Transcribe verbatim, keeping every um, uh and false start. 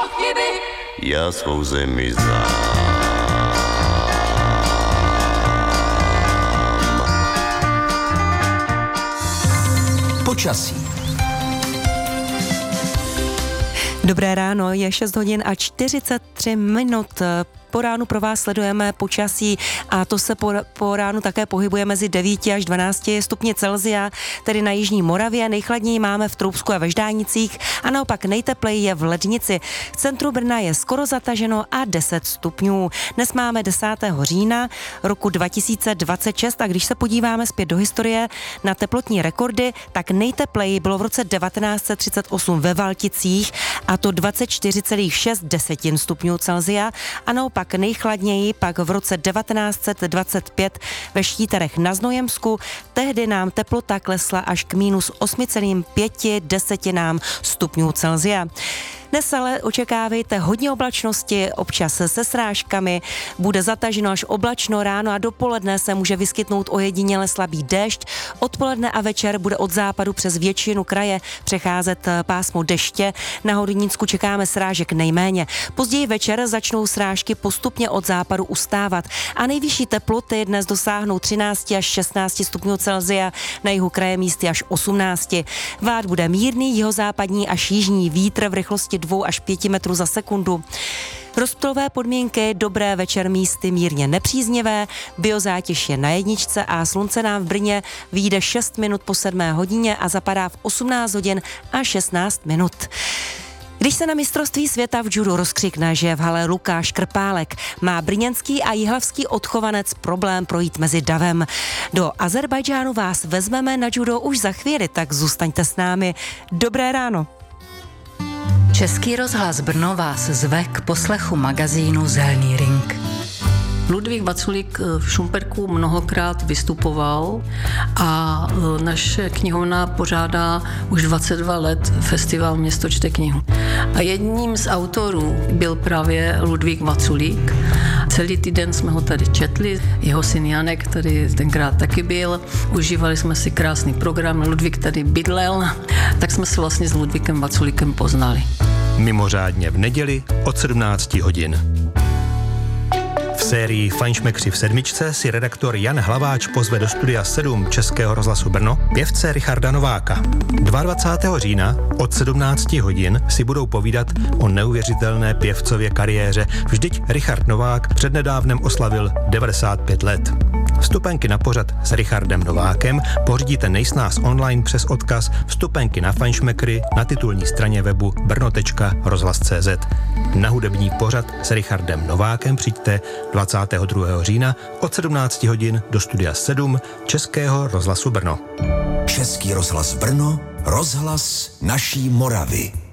chyby. Já svou zemi znám. Počasí. Dobré ráno, je šest hodin a čtyřicet tři minut. Po ránu pro vás sledujeme počasí a to se po, po ránu také pohybuje mezi devíti až dvanácti stupni Celsia, tedy na jižní Moravě. Nejchladněji máme v Troubsku a ve Ždánicích a naopak nejtepleji je v Lednici. V centru Brna je skoro zataženo a deset stupňů. Dnes máme desátého října roku dva tisíce dvacet šest a když se podíváme zpět do historie na teplotní rekordy, tak nejtepleji bylo v roce devatenáct set třicet osm ve Valticích a to dvacet čtyři celá šest stupňů Celsia a naopak pak nejchladněji pak v roce devatenáct set dvacet pět ve Štíterech na Znojemsku. Tehdy nám teplota klesla až k mínus osm celá pět stupňů Celsia. Dnes ale očekávejte hodně oblačnosti, občas se srážkami, bude zataženo až oblačno ráno a dopoledne se může vyskytnout ojediněle slabý déšť. Odpoledne a večer bude od západu přes většinu kraje přecházet pásmo deště. Na Hornínsku čekáme srážek nejméně. Později večer začnou srážky postupně od západu ustávat a nejvyšší teploty dnes dosáhnou třináct až šestnáct stupňů Celsia, na jihu kraje místy až osmnáct. Vát bude mírný jihozápadní až jižní vítr v rychlosti dvou až pěti metrů za sekundu. Rozptylové podmínky, dobré večer místy mírně nepříznivé, biozátěž je na jedničce a slunce nám v Brně vyjde šest minut po sedmé hodině a zapadá v osmnáct hodin a šestnáct minut. Když se na mistrovství světa v judu rozkřikne, že v hale Lukáš Krpálek, má brněnský a jihlavský odchovanec problém projít mezi davem. Do Azerbajdžánu vás vezmeme na judo už za chvíli, tak zůstaňte s námi. Dobré ráno. Český rozhlas Brno vás zve k poslechu magazínu Zelený ring. Ludvík Vaculík v Šumperku mnohokrát vystupoval a naše knihovna pořádá už dvacet dva let festival Město čte knihu. A jedním z autorů byl právě Ludvík Vaculík. Celý týden jsme ho tady četli, jeho syn Janek tady tenkrát taky byl, užívali jsme si krásný program, Ludvík tady bydlel, tak jsme se vlastně s Ludvíkem Vaculíkem poznali. Mimořádně v neděli od sedmnácti hodin. V sérii Fajnšmekři v sedmičce si redaktor Jan Hlaváč pozve do studia sedm Českého rozhlasu Brno pěvce Richarda Nováka. dvacátého druhého října od sedmnácti hodin si budou povídat o neuvěřitelné pěvcově kariéře. Vždyť Richard Novák přednedávnem oslavil devadesát pět let. Vstupenky na pořad s Richardem Novákem pořídíte nejsnáz online přes odkaz vstupenky na Fajnšmekry na titulní straně webu brno tečka rozhlas tečka cz. Na hudební pořad s Richardem Novákem přijďte dvacátého druhého října od sedmnácti hodin do studia sedm Českého rozhlasu Brno. Český rozhlas Brno, rozhlas naší Moravy.